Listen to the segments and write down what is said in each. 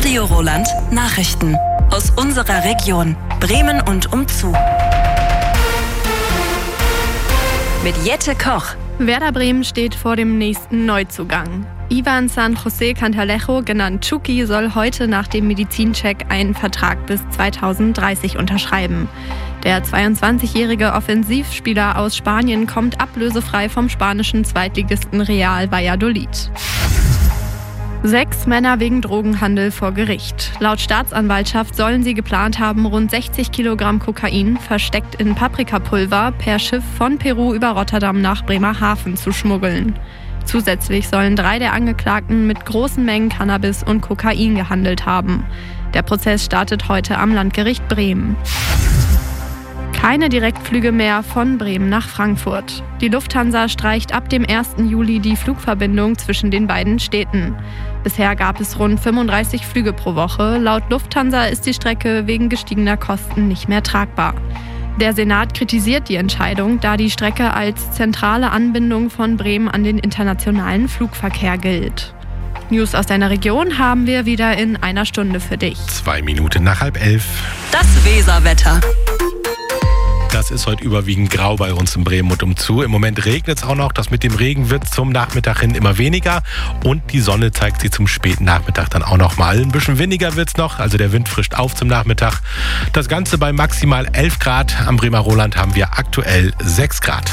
Radio Roland Nachrichten aus unserer Region Bremen und umzu. Mit Jette Koch. Werder Bremen steht vor dem nächsten Neuzugang. Ivan San José Cantalejo, genannt Chucky, soll heute nach dem Medizincheck einen Vertrag bis 2030 unterschreiben. Der 22-jährige Offensivspieler aus Spanien kommt ablösefrei vom spanischen Zweitligisten Real Valladolid. 6 Männer wegen Drogenhandel vor Gericht. Laut Staatsanwaltschaft sollen sie geplant haben, rund 60 Kilogramm Kokain, versteckt in Paprikapulver, per Schiff von Peru über Rotterdam nach Bremerhaven zu schmuggeln. Zusätzlich sollen 3 der Angeklagten mit großen Mengen Cannabis und Kokain gehandelt haben. Der Prozess startet heute am Landgericht Bremen. Keine Direktflüge mehr von Bremen nach Frankfurt. Die Lufthansa streicht ab dem 1. Juli die Flugverbindung zwischen den beiden Städten. Bisher gab es rund 35 Flüge pro Woche. Laut Lufthansa ist die Strecke wegen gestiegener Kosten nicht mehr tragbar. Der Senat kritisiert die Entscheidung, da die Strecke als zentrale Anbindung von Bremen an den internationalen Flugverkehr gilt. News aus deiner Region haben wir wieder in einer Stunde für dich. 2 Minuten nach 10:30. Das Weserwetter. Das ist heute überwiegend grau bei uns in Bremen und umzu. Im Moment regnet es auch noch. Das mit dem Regen wird zum Nachmittag hin immer weniger. Und die Sonne zeigt sich zum späten Nachmittag dann auch noch mal. Ein bisschen windiger wird es noch. Also der Wind frischt auf zum Nachmittag. Das Ganze bei maximal 11 Grad. Am Bremer Roland haben wir aktuell 6 Grad.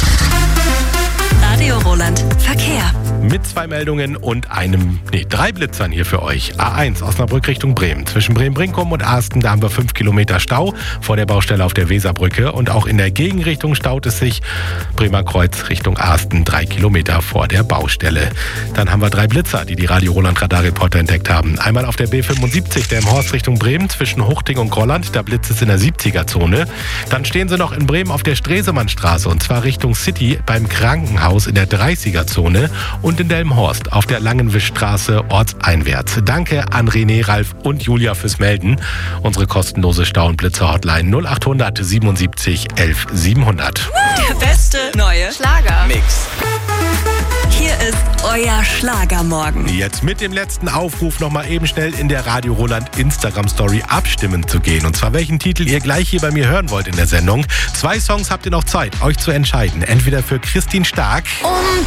Radio Roland Verkehr. Mit 2 Meldungen und 3 Blitzern hier für euch. A1 Osnabrück Richtung Bremen. Zwischen Bremen-Brinkum und Arsten, da haben wir 5 Kilometer Stau vor der Baustelle auf der Weserbrücke. Und auch in der Gegenrichtung staut es sich. Bremer Kreuz Richtung Arsten, 3 Kilometer vor der Baustelle. Dann haben wir 3 Blitzer, die Radio Roland Radarreporter entdeckt haben. Einmal auf der B75, der im Horst Richtung Bremen, zwischen Huchting und Grolland. Da blitzt es in der 70er-Zone. Dann stehen sie noch in Bremen auf der Stresemannstraße, und zwar Richtung City beim Krankenhaus in der 30er-Zone. Und in Delmenhorst auf der Langenwischstraße ortseinwärts. Danke an René, Ralf und Julia fürs Melden. Unsere kostenlose Stau- und Blitzer-Hotline 0800 77 11 700. Der beste neue Schlager-Mix. Hier ist euer Schlagermorgen. Jetzt mit dem letzten Aufruf noch mal eben schnell in der Radio Roland Instagram-Story abstimmen zu gehen. Und zwar welchen Titel ihr gleich hier bei mir hören wollt in der Sendung. 2 Songs habt ihr noch Zeit, euch zu entscheiden. Entweder für Christine Stark